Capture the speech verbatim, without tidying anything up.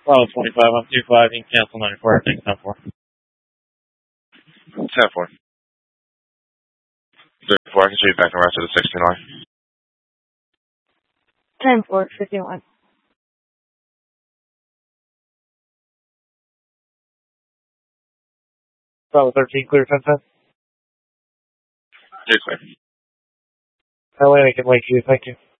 Bravo twenty-five, I'm two five, you can cancel ninety-four, everything's ten four. ten four. Therefore, I can show you back and rest of the sixteen line. ten four, fifty-one. Bravo thirteen, clear ten ten. You're clear. Atlantic and Lakeview, thank you.